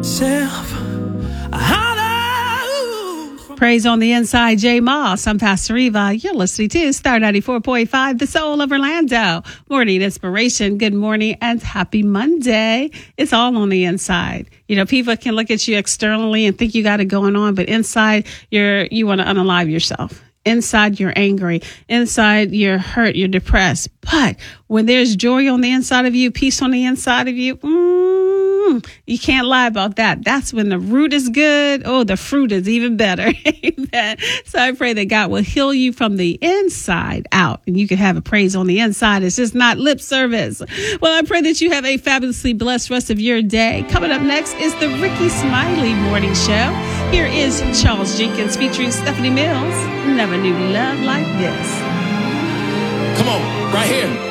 Praise on the inside, J Moss. I'm Pastor Eva. You're listening to Star 94.5, the soul of Orlando. Morning inspiration. Good morning and happy Monday. It's all on the inside. You know, people can look at you externally and think you got it going on, but inside you want to unalive yourself. Inside, you're angry. Inside, you're hurt. You're depressed. But when there's joy on the inside of you, peace on the inside of you, you can't lie about that. That's when the root is good. Oh, the fruit is even better. Amen. So I pray that God will heal you from the inside out, and you can have a praise on the inside. It's just not lip service. Well, I pray that you have a fabulously blessed rest of your day. Coming up next is the Ricky Smiley Morning Show. Here is Charles Jenkins featuring Stephanie Mills. Never knew love like this. Come on, right here.